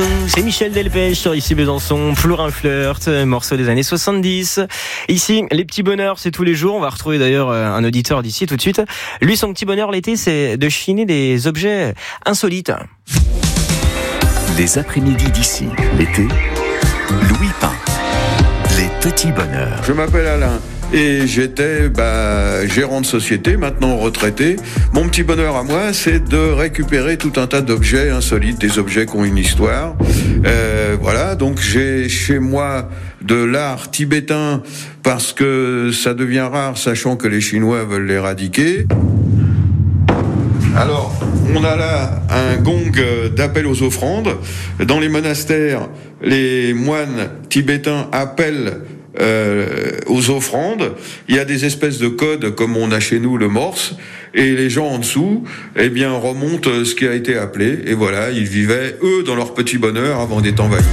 nous. C'est Michel Delpech sur Ici Besançon, Plour un flirt, morceau des années 70. Ici, les petits bonheurs, c'est tous les jours. On va retrouver d'ailleurs un auditeur d'ici tout de suite. Lui, son petit bonheur l'été, c'est de chiner des objets insolites. Les après-midi d'ici, l'été, Louis Pain. Les petits bonheurs. Je m'appelle Alain et j'étais gérant de société, maintenant retraité. Mon petit bonheur à moi, c'est de récupérer tout un tas d'objets insolites, des objets qui ont une histoire. Voilà, donc j'ai chez moi de l'art tibétain parce que ça devient rare, sachant que les Chinois veulent l'éradiquer. Alors, on a là un gong d'appel aux offrandes. Dans les monastères, les moines tibétains appellent aux offrandes. Il y a des espèces de codes, comme on a chez nous le morse, et les gens en dessous, remontent ce qui a été appelé. Et voilà, ils vivaient, eux, dans leur petit bonheur avant d'être envahis.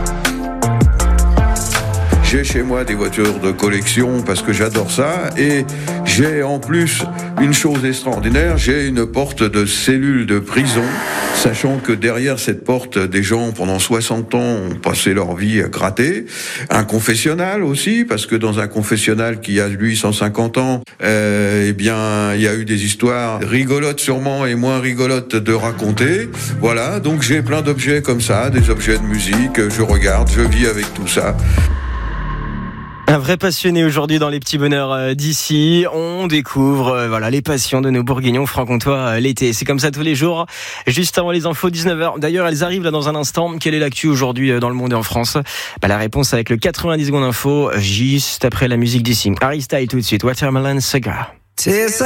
J'ai chez moi des voitures de collection parce que j'adore ça, et j'ai en plus une chose extraordinaire, j'ai une porte de cellule de prison, sachant que derrière cette porte, des gens pendant 60 ans ont passé leur vie à gratter. Un confessionnal aussi, parce que dans un confessionnal qui a lui 150 ans, il y a eu des histoires rigolotes sûrement et moins rigolotes de raconter. Voilà, donc j'ai plein d'objets comme ça, des objets de musique, je regarde, je vis avec tout ça. Un vrai passionné aujourd'hui dans les petits bonheurs d'ici. On découvre les passions de nos bourguignons franc-comtois l'été. C'est comme ça tous les jours, juste avant les infos 19h. D'ailleurs, elles arrivent là dans un instant. Quelle est l'actu aujourd'hui dans le monde et en France ? La réponse avec le 90 secondes info, juste après la musique d'ici. Harry Styles tout de suite, Watermelon Sugar.